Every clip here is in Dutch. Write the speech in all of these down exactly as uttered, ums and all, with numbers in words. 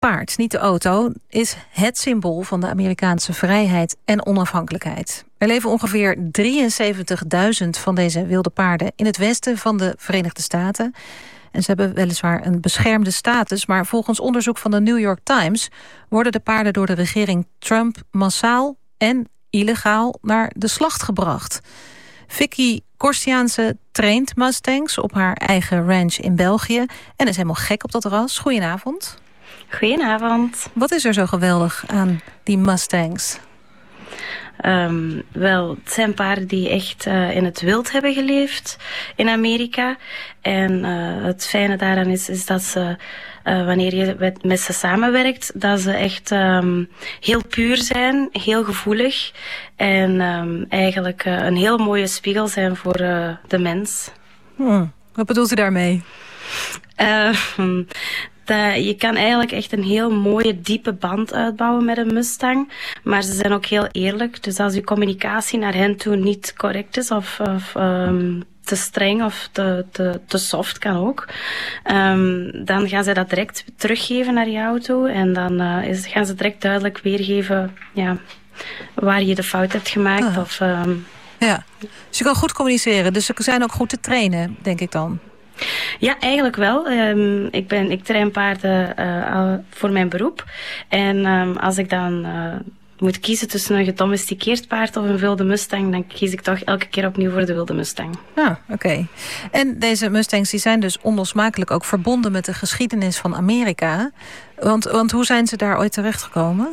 paard, niet de auto, is het symbool van de Amerikaanse vrijheid en onafhankelijkheid. Er leven ongeveer drieënzeventigduizend van deze wilde paarden in het westen van de Verenigde Staten. En ze hebben weliswaar een beschermde status, maar volgens onderzoek van de New York Times worden de paarden door de regering Trump massaal en illegaal naar de slacht gebracht. Vicky Korstiaanse traint Mustangs op haar eigen ranch in België en is helemaal gek op dat ras. Goedenavond. Goedenavond. Wat is er zo geweldig aan die Mustangs? Um, wel, het zijn paarden die echt uh, in het wild hebben geleefd in Amerika. En uh, het fijne daaraan is, is dat ze, uh, wanneer je met, met ze samenwerkt, dat ze echt um, heel puur zijn, heel gevoelig. En um, eigenlijk uh, een heel mooie spiegel zijn voor uh, de mens. Hmm, wat bedoelt u daarmee? Uh, Dat, je kan eigenlijk echt een heel mooie, diepe band uitbouwen met een Mustang. Maar ze zijn ook heel eerlijk. Dus als je communicatie naar hen toe niet correct is of, of um, te streng of te, te, te soft, kan ook. Um, dan gaan ze dat direct teruggeven naar jou toe. En dan uh, is, gaan ze direct duidelijk weergeven ja, waar je de fout hebt gemaakt. Ah. Of, um, ja, dus je kan goed communiceren. Dus ze zijn ook goed te trainen, denk ik dan. Ja, eigenlijk wel. Um, ik, ben, ik train paarden uh, voor mijn beroep. En um, als ik dan uh, moet kiezen tussen een gedomesticeerd paard of een wilde Mustang, dan kies ik toch elke keer opnieuw voor de wilde Mustang. Ah, oké. Okay. En deze Mustangs die zijn dus onlosmakelijk ook verbonden met de geschiedenis van Amerika. Want, want hoe zijn ze daar ooit terechtgekomen?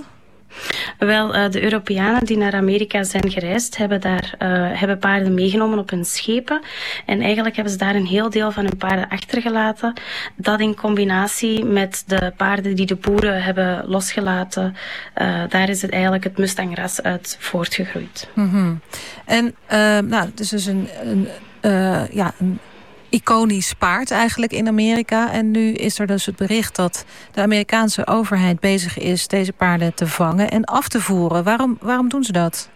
Wel, uh, de Europeanen die naar Amerika zijn gereisd, hebben daar uh, hebben paarden meegenomen op hun schepen. En eigenlijk hebben ze daar een heel deel van hun paarden achtergelaten. Dat in combinatie met de paarden die de boeren hebben losgelaten, uh, daar is het eigenlijk het Mustangras uit voortgegroeid. Mm-hmm. En uh, nou, het is dus een, een, uh, ja, een iconisch paard eigenlijk in Amerika. En nu is er dus het bericht dat de Amerikaanse overheid bezig is deze paarden te vangen en af te voeren. Waarom, waarom doen ze dat?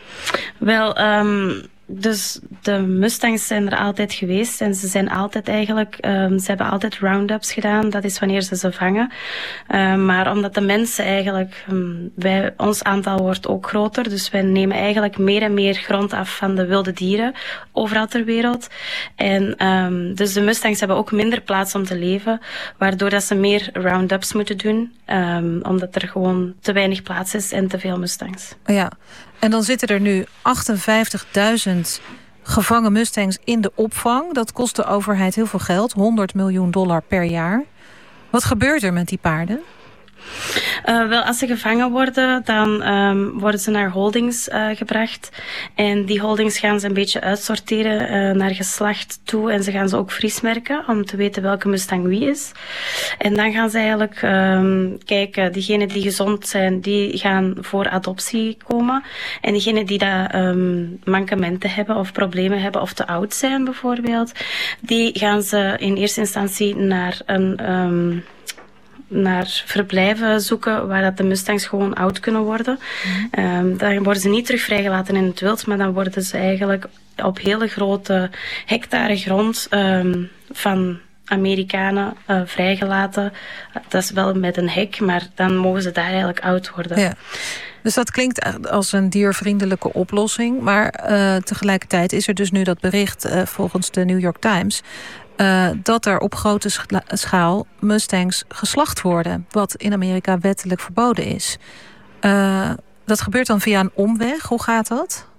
Wel, um, dus de Mustangs zijn er altijd geweest en ze zijn altijd eigenlijk, um, ze hebben altijd roundups gedaan. Dat is wanneer ze ze vangen. Um, maar omdat de mensen eigenlijk, um, wij, ons aantal wordt ook groter, dus wij nemen eigenlijk meer en meer grond af van de wilde dieren overal ter wereld. En um, dus de Mustangs hebben ook minder plaats om te leven, waardoor dat ze meer roundups moeten doen, um, omdat er gewoon te weinig plaats is en te veel Mustangs. Ja. En dan zitten er nu achtenvijftigduizend gevangen Mustangs in de opvang. Dat kost de overheid heel veel geld, honderd miljoen dollar per jaar. Wat gebeurt er met die paarden? Uh, wel, als ze gevangen worden, dan um, worden ze naar holdings uh, gebracht. En die holdings gaan ze een beetje uitsorteren uh, naar geslacht toe. En ze gaan ze ook vriesmerken om te weten welke Mustang wie is. En dan gaan ze eigenlijk um, kijken, diegenen die gezond zijn, die gaan voor adoptie komen. En diegenen die dat, um, mankementen hebben of problemen hebben of te oud zijn bijvoorbeeld, die gaan ze in eerste instantie naar een Um, naar verblijven zoeken waar dat de Mustangs gewoon oud kunnen worden. Mm-hmm. Um, dan worden ze niet terug vrijgelaten in het wild, maar dan worden ze eigenlijk op hele grote hectare grond um, van Amerikanen uh, vrijgelaten. Dat is wel met een hek, maar dan mogen ze daar eigenlijk oud worden. Ja. Dus dat klinkt als een diervriendelijke oplossing, maar uh, tegelijkertijd is er dus nu dat bericht uh, volgens de New York Times Uh, dat er op grote scha- schaal Mustangs geslacht worden, wat in Amerika wettelijk verboden is. Uh, dat gebeurt dan via een omweg. Hoe gaat dat?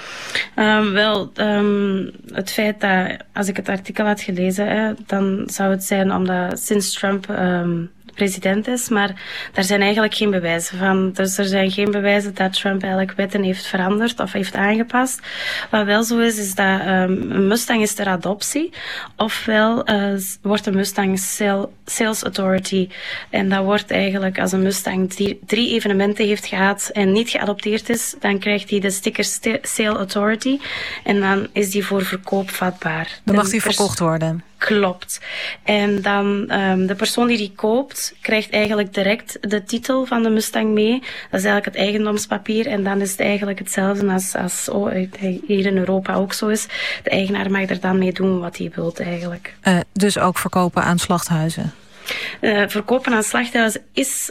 Um, wel, um, het feit dat, als ik het artikel had gelezen, hè, dan zou het zijn omdat sinds Trump um, president is, maar daar zijn eigenlijk geen bewijzen van. Dus er zijn geen bewijzen dat Trump eigenlijk wetten heeft veranderd of heeft aangepast. Wat wel zo is, is dat um, een Mustang is ter adoptie, ofwel uh, wordt een Mustang sale, Sales Authority. En dat wordt eigenlijk, als een Mustang drie, drie evenementen heeft gehad en niet geadopteerd is, dan krijgt hij de sticker st- Sale Authority en dan is die voor verkoop vatbaar. Dan mag die pers- verkocht worden. Klopt. En dan um, de persoon die die koopt, krijgt eigenlijk direct de titel van de Mustang mee. Dat is eigenlijk het eigendomspapier. En dan is het eigenlijk hetzelfde als, als oh, hier in Europa ook zo is. De eigenaar mag er dan mee doen wat hij wilt eigenlijk. Uh, dus ook verkopen aan slachthuizen? Uh, verkopen aan slachthuizen is